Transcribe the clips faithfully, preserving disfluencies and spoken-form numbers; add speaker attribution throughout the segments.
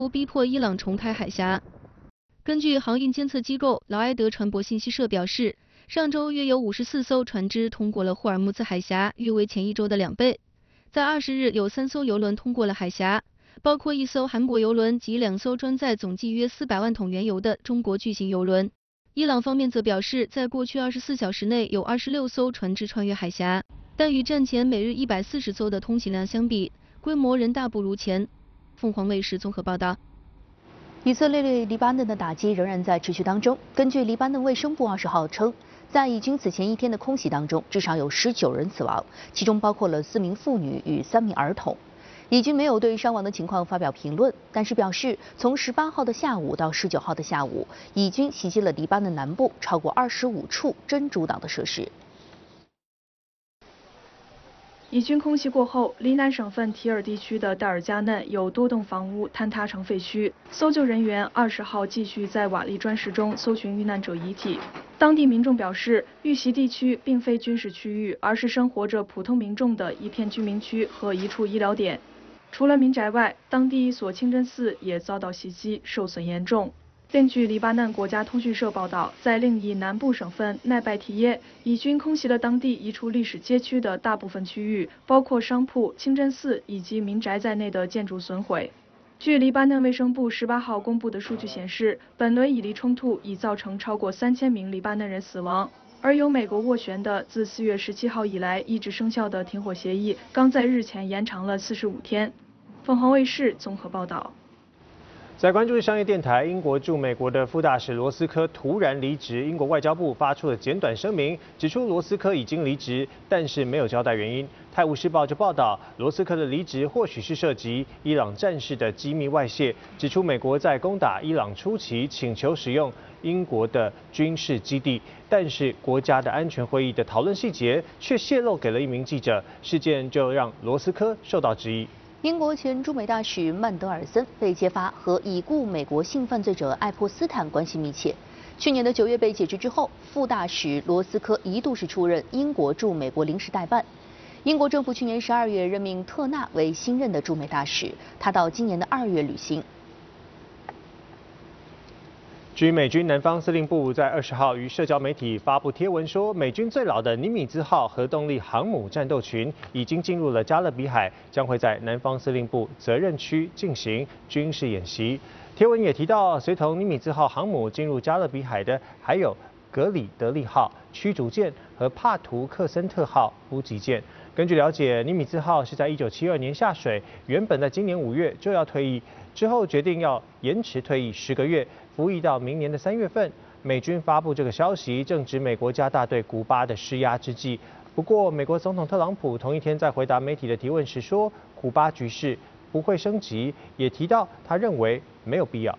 Speaker 1: 逼迫伊朗重开海峡。根据航运监测机构劳埃德船舶信息社表示，上周约有五十四艘船只通过了霍尔木兹海峡，约为前一周的两倍。在二十日，有三艘油轮通过了海峡，包括一艘韩国油轮及两艘装载总计约四百万桶原油的中国巨型油轮。伊朗方面则表示，在过去二十四小时内有二十六艘船只穿越海峡，但与战前每日一百四十艘的通行量相比，规模仍大不如前。凤凰卫视综合报道。
Speaker 2: 以色列对黎巴嫩的打击仍然在持续当中。根据黎巴嫩卫生部二十号称，在以军此前一天的空袭当中，至少有十九人死亡，其中包括了四名妇女与三名儿童。以军没有对伤亡的情况发表评论，但是表示，从十八号的下午到十九号的下午，以军袭击了黎巴嫩南部超过二十五处真主党的设施。
Speaker 3: 以军空袭过后，黎南省份提尔地区的代尔加嫩有多栋房屋坍塌成废墟。搜救人员二十号继续在瓦砾砖石中搜寻遇难者遗体。当地民众表示，遇袭地区并非军事区域，而是生活着普通民众的一片居民区和一处医疗点。除了民宅外，当地一所清真寺也遭到袭击，受损严重。另据黎巴嫩国家通讯社报道，在另一南部省份奈拜提耶，以军空袭了当地一处历史街区的大部分区域，包括商铺、清真寺以及民宅在内的建筑损毁。据黎巴嫩卫生部十八号公布的数据显示，本轮以黎冲突已造成超过三千名黎巴嫩人死亡，而由美国斡旋的自四月十七号以来一直生效的停火协议，刚在日前延长了四十五天。凤凰卫视综合报道。
Speaker 4: 在关注商业电台，英国驻美国的副大使罗斯科突然离职，英国外交部发出了简短声明，指出罗斯科已经离职，但是没有交代原因。泰晤士报就报道，罗斯科的离职或许是涉及伊朗战事的机密外泄，指出美国在攻打伊朗初期请求使用英国的军事基地，但是国家的安全会议的讨论细节却泄露给了一名记者，事件就让罗斯科受到质疑。
Speaker 2: 英国前驻美大使曼德尔森被揭发和已故美国性犯罪者爱泼斯坦关系密切。去年的九月被解职之后，副大使罗斯科一度是出任英国驻美国临时代办。英国政府去年十二月任命特纳为新任的驻美大使，他到今年的二月履新。
Speaker 4: 据美军南方司令部在二十号于社交媒体发布贴文说，美军最老的尼米兹号核动力航母战斗群已经进入了加勒比海，将会在南方司令部责任区进行军事演习。贴文也提到，随同尼米兹号航母进入加勒比海的还有格里德利号驱逐舰和帕图克森特号补给舰。根据了解，尼米兹号是在一九七二年下水，原本在今年五月就要退役，之后决定要延迟退役十个月，服役到明年的三月份。美军发布这个消息，正值美国加大对古巴的施压之际。不过，美国总统特朗普同一天在回答媒体的提问时说，古巴局势不会升级，也提到他认为没有必要。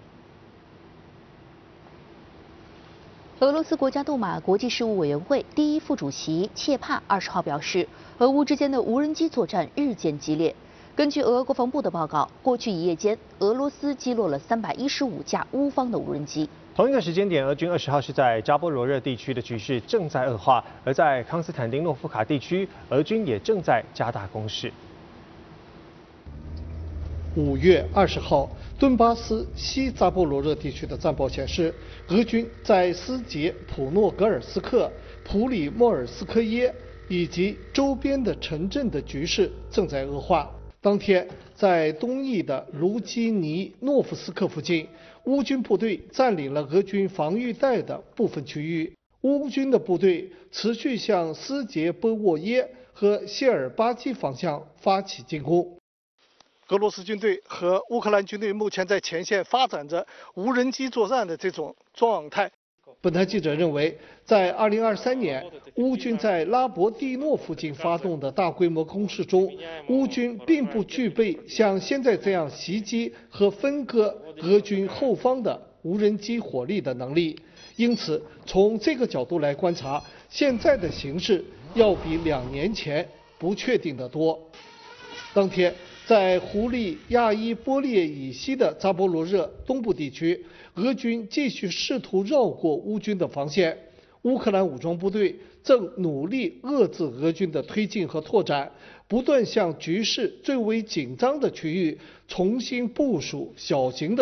Speaker 2: 俄罗斯国家杜马国际事务委员会第一副主席切帕二十号表示，俄乌之间的无人机作战日渐激烈。根据俄国防部的报告，过去一夜间，俄罗斯击落了三百一十五架乌方的无人机。
Speaker 4: 同一个时间点，俄军二十号是在扎波罗热地区的局势正在恶化，而在康斯坦丁诺夫卡地区，俄军也正在加大攻势。
Speaker 5: 五月二十号，顿巴斯西扎波罗热地区的战报显示，俄军在斯捷普诺格尔斯克、普里莫尔斯科耶以及周边的城镇的局势正在恶化。当天，在东翼的卢基尼诺夫斯克附近，乌军部队占领了俄军防御带的部分区域。乌军的部队持续向斯捷波沃耶和谢尔巴基方向发起进攻。俄罗斯军队和乌克兰军队目前在前线发展着无人机作战的这种状态。本台记者认为，在二零二三年乌军在拉博蒂诺附近发动的大规模攻势中，乌军并不具备像现在这样袭击和分割俄军后方的无人机火力的能力。因此，从这个角度来观察，现在的形势要比两年前不确定得多。当天，在胡利亚伊波列以西的扎波罗热东部地区，俄军继续试图绕过乌军的防线。 乌克兰武装部队正努力遏制俄军的推进和拓展，不断向局势最为紧张的区域重新部署小型的